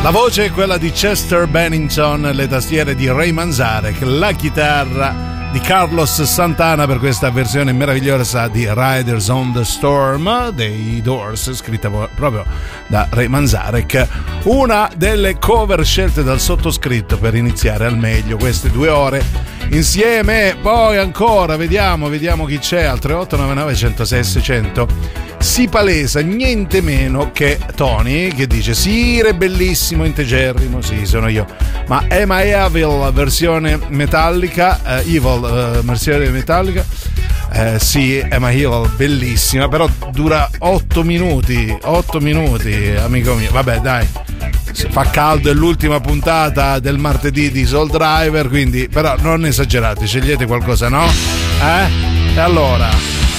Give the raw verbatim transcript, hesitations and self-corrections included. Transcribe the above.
La voce è quella di Chester Bennington, le tastiere di Ray Manzarek, la chitarra di Carlos Santana per questa versione meravigliosa di Riders on the Storm dei Doors, scritta proprio da Ray Manzarek. Una delle cover scelte dal sottoscritto per iniziare al meglio queste due ore insieme. Poi ancora vediamo, vediamo chi c'è al tre otto nove nove uno zero sei sei zero zero. Si palesa niente meno che Tony, che dice: Sire, bellissimo, integerrimo. Sì, sono io. Ma Am I Evil versione metallica, eh, Evil eh, versione metallica, eh, sì, Am I Evil, bellissima, però dura otto minuti, otto minuti, amico mio. Vabbè, dai, fa caldo, è l'ultima puntata del martedì di Soul Driver, quindi però non esagerate, scegliete qualcosa, no? Eh? E allora